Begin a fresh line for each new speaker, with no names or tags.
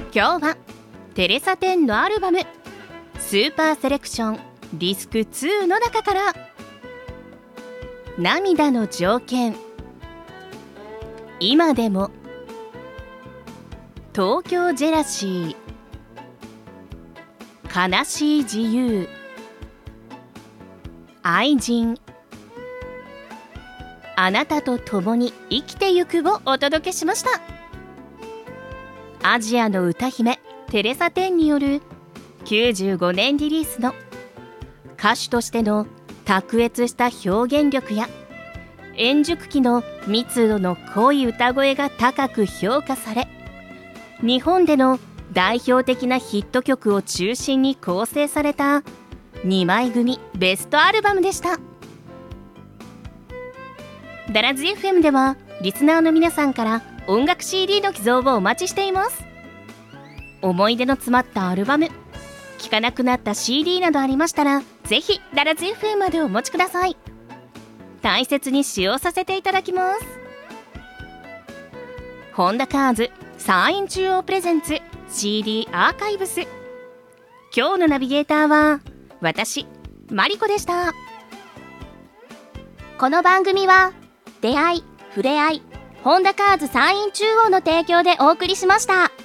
今日はテレサ・テンのアルバムスーパーセレクションディスク2の中から涙の条件、今でも、東京ジェラシー、悲しい自由、愛人、あなたと共に生きてゆくをお届けしました。アジアの歌姫テレサ・テンによる95年リリースの歌手としての卓越した表現力や円熟期の密度の濃い歌声が高く評価され、日本での代表的なヒット曲を中心に構成された2枚組ベストアルバムでした。ダラズ FM ではリスナーの皆さんから音楽 CD の寄贈をお待ちしています。思い出の詰まったアルバム、聴かなくなった CD などありましたら、ぜひダラズ FM までお持ちください。大切に使用させていただきます。ホンダカーズ山陰中央プレゼンツ CD アーカイブス。今日のナビゲーターは私マリコでした。
この番組は出会い、触れ合い、ホンダカーズ山陰中央の提供でお送りしました。